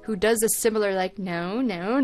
who does a similar like no.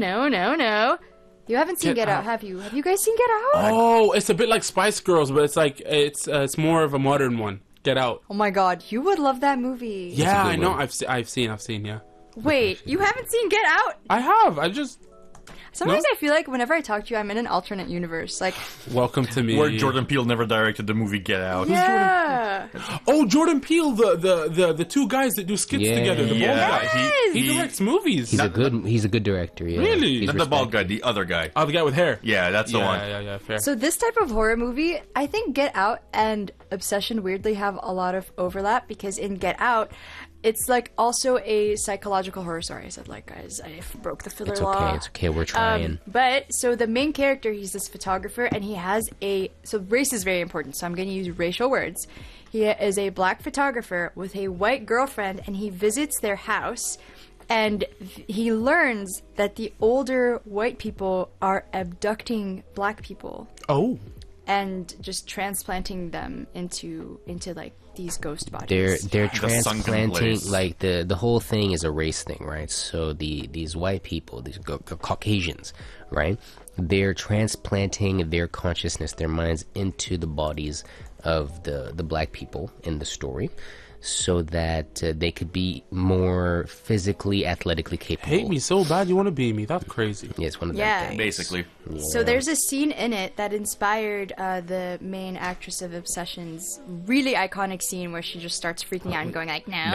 You haven't seen Get Out, have you? Have you guys seen Get Out? Oh, it's a bit like Spice Girls, but it's like it's more of a modern one. Get Out. Oh my God, you would love that movie. Yeah, I know. I've seen. Yeah. Wait, you haven't seen Get Out? I have. I just. Sometimes I feel like whenever I talk to you, I'm in an alternate universe. Like, welcome to me. Where Jordan Peele never directed the movie Get Out. Yeah. Oh, Jordan Peele, the two guys that do skits together. The bald guy. He directs movies. He's a good director. Yeah. Really? Not the bald guy, the other guy. Oh, the guy with hair. Yeah, that's the one. Yeah, fair. So this type of horror movie, I think Get Out and Obsession weirdly have a lot of overlap because in Get Out, it's like also a psychological horror. Sorry, I said like, guys, I broke the filler law. It's okay, we're trying. But so the main character, he's this photographer, and he has so race is very important, so I'm going to use racial words. He is a black photographer with a white girlfriend, and he visits their house, and he learns that the older white people are abducting black people. Oh. And just transplanting them into like these ghost bodies. They're transplanting, like the whole thing is a race thing, right? So these white people, these Caucasians, right? They're transplanting their consciousness, their minds into the bodies of the black people in the story, so that they could be more physically, athletically capable. Hate me so bad you want to be me. That's crazy. Yeah, it's one of them things. Basically. Yeah. So there's a scene in it that inspired the main actress of Obsession's really iconic scene where she just starts freaking out and going like, no,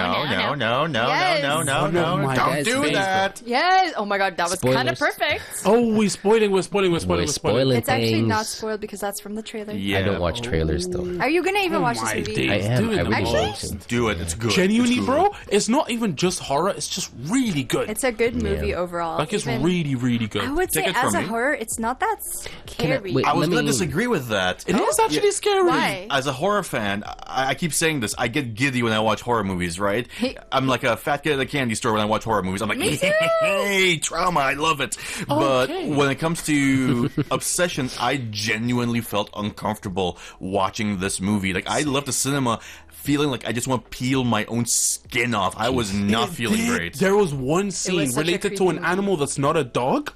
Yes. Don't do that. Yes. Oh my God, that was kind of Spoilers. perfect. Oh, we're spoiling. It's actually things. not spoiled because that's from the trailer. Yeah. I don't watch trailers though. Are you gonna even watch this my movie? days. I am. Dude, I really Actually? want to. Do it. It's good. Genuinely, It's bro, good. it's not even just horror. It's just really good. It's a good movie overall. Like, it's Even- really, really good. I would Take say it as from a me. horror, it's not that scary. wait, I was Let going me- to disagree with that. It is actually scary. Why? As a horror fan, I keep saying this. I get giddy when I watch horror movies, right? I'm like a fat kid at a candy store when I watch horror movies. I'm like, Me too. hey, trauma, I love it. But when it comes to Obsession, I genuinely felt uncomfortable watching this movie. Like, I left the cinema feeling like I just want to peel my own skin off. I was not feeling great. There was one scene such a related to creepy an movie. animal that's not a dog.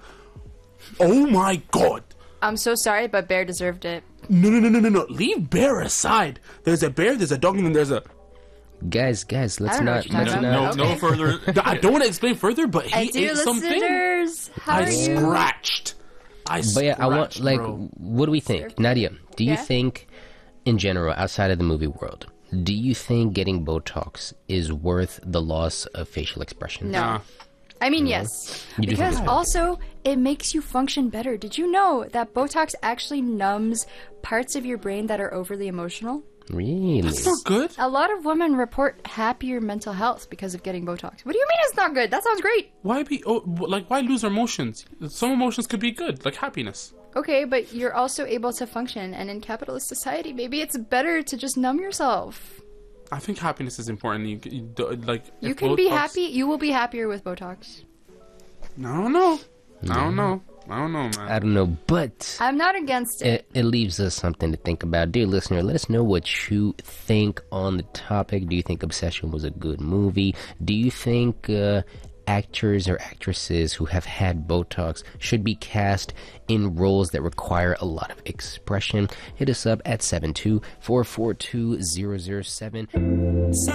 Oh my God. I'm so sorry, but Bear deserved it. No. Leave Bear aside. There's a bear, there's a dog, and then there's a... Guys, let's don't know not. what you're Let's talking not. about. No further. I don't want to explain further, but he And dear ate something. listeners, how I are you? scratched. But yeah, I want like, bro. what do we think, Nadia? Do you Yeah? think, in general, outside of the movie world, do you think getting Botox is worth the loss of facial expression? No. Nah. I mean, yes. You do Because think so? also, it makes you function better. Did you know that Botox actually numbs parts of your brain that are overly emotional? Really? That's not good. A lot of women report happier mental health because of getting Botox. What do you mean it's not good? That sounds great. Why why lose our emotions? Some emotions could be good, like happiness. Okay, but you're also able to function, and in capitalist society, maybe it's better to just numb yourself. I think happiness is important. You can be happy. You will be happier with Botox. I don't know. I don't know, man. I don't know, but I'm not against it. it leaves us something to think about. Dear listener, let us know what you think on the topic. Do you think Obsession was a good movie? Do you think actors or actresses who have had Botox should be cast in roles that require a lot of expression? Hit us up at 72442-007.